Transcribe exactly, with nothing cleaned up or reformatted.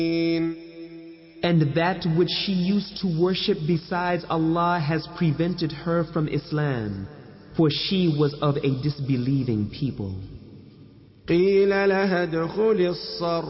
And that which she used to worship besides Allah has prevented her from Islam, for she was of a disbelieving people. قيل لها ادخل الصرح